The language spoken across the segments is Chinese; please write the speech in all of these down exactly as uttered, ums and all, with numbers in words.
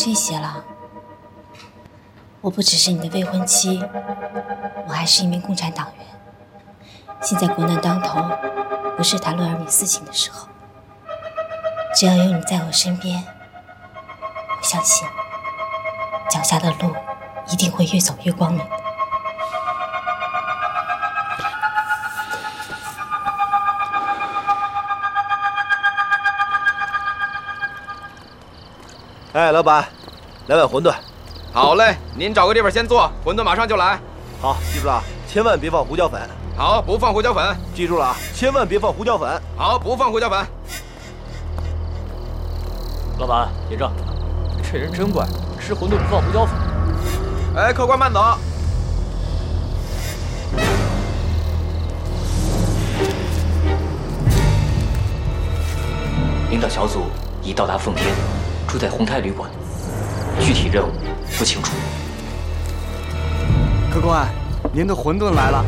这些了。我不只是你的未婚妻，我还是一名共产党员。现在国难当头，不是谈论儿女私情的时候。只要有你在我身边，我相信脚下的路一定会越走越光明的。 哎，老板，来碗馄饨。 好嘞，您找个地方先坐，馄饨马上就来。 好，记住了，千万别放胡椒粉。 好，不放胡椒粉。 记住了啊，千万别放胡椒粉。 好，不放胡椒粉。 老板，结账。这人真怪，吃馄饨不放胡椒粉。 哎，客官慢走。 领导小组已到达奉天，住在宏泰旅馆，具体任务不清楚。 客官，您的馄饨来了。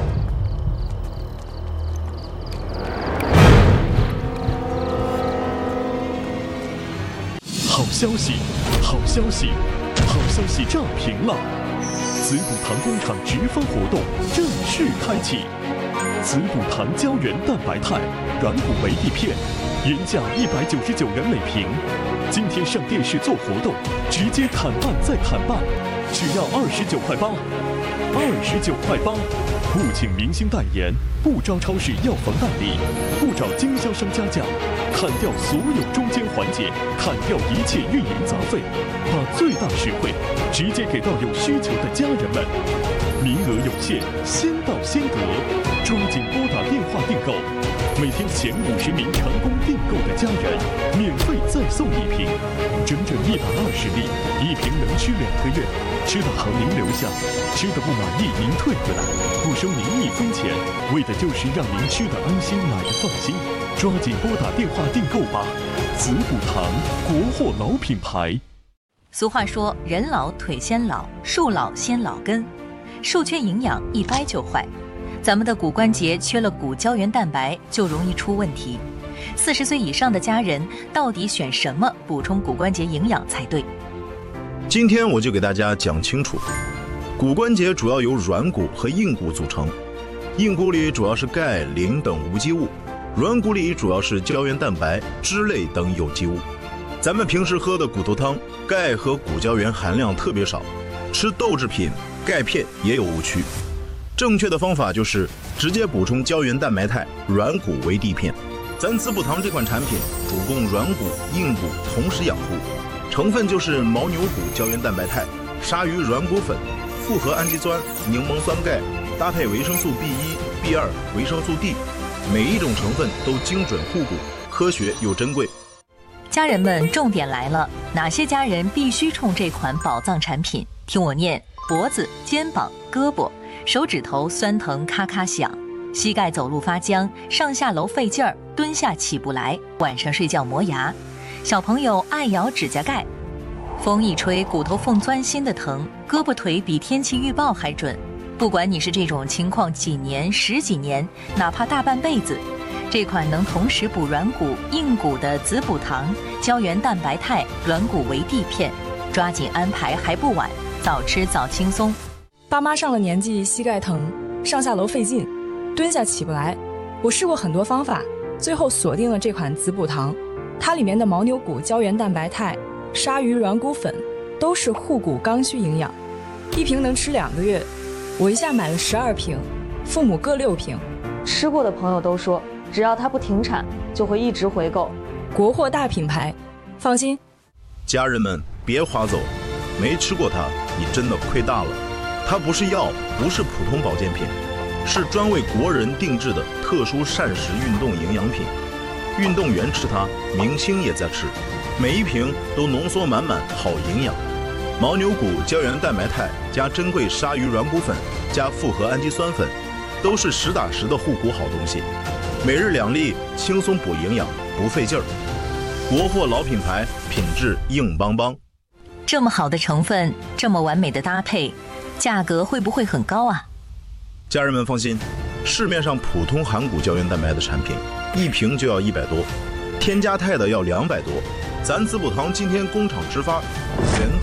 好消息，好消息，好消息炸屏了！子补堂工厂直发活动正式开启，子补堂胶原蛋白肽软骨维 D 片，原价一百九十九元每瓶，今天上电视做活动，直接砍半再砍半，只要二十九块八，二十九块八，不请明星代言，不招超市药房代理，不找经销商加价，砍掉所有中间环节，砍掉一切运营杂费，把最大实惠直接给到有需求的家人们。名额有限，先到先得，抓紧拨打电话订购。每天前五十名成功订购的家人，免费再送一瓶，整整一百二十粒，一瓶能吃两个月。吃的好您留下，吃的不满意您退回来，不收您一分钱，为的就是让您吃的安心，买的放心。抓紧拨打电话订购吧！子补堂，国货老品牌。 俗话说，人老腿先老，树老先老根，树缺营养一掰就坏。咱们的骨关节缺了骨胶原蛋白，就容易出问题。四十岁以上的家人到底选什么补充骨关节营养才对？ 今天我就给大家讲清楚，骨关节主要由软骨和硬骨组成，硬骨里主要是钙、磷等无机物，软骨里主要是胶原蛋白、脂类等有机物。咱们平时喝的骨头汤，钙和骨胶原含量特别少，吃豆制品、钙片也有误区。正确的方法就是直接补充胶原蛋白肽软骨维 D 片。咱子补堂这款产品主攻软骨、硬骨同时养护，成分就是牦牛骨胶原蛋白肽、鲨鱼软骨粉、复合氨基酸、柠檬酸钙，搭配维生素 B 一、B 二、维生素 D， 每一种成分都精准护骨，科学又珍贵。 家人们，重点来了，哪些家人必须冲这款宝藏产品？听我念：脖子、肩膀、胳膊、手指头酸疼咔咔响，膝盖走路发僵，上下楼费劲儿，蹲下起不来，晚上睡觉磨牙，小朋友爱咬指甲盖，风一吹骨头缝钻心的疼，胳膊腿比天气预报还准。不管你是这种情况几年、十几年，哪怕大半辈子，这款能同时补软骨、硬骨的子补堂胶原蛋白肽软骨维 D 片，抓紧安排还不晚，早吃早轻松。 爸妈上了年纪，膝盖疼，上下楼费劲，蹲下起不来。我试过很多方法，最后锁定了这款子补堂。它里面的牦牛骨胶原蛋白肽、鲨鱼软骨粉都是护骨刚需营养，一瓶能吃两个月。我一下买了十二瓶，父母各六瓶。 吃过的朋友都说，只要它不停产，就会一直回购。 国货大品牌，放心。 家人们别划走，没吃过它，你真的亏大了。它不是药，不是普通保健品，是专为国人定制的特殊膳食运动营养品。运动员吃它，明星也在吃，每一瓶都浓缩满满好营养。牦牛骨胶原蛋白肽加珍贵鲨鱼软骨粉加复合氨基酸粉，都是实打实的护骨好东西。每日两粒，轻松补营养，不费劲儿。国货老品牌，品质硬邦邦。 这么好的成分，这么完美的搭配，价格会不会很高啊？ 家人们放心，市面上普通含骨胶原蛋白的产品，一瓶就要一百多，添加肽的要两百多。咱子补堂今天工厂直发，原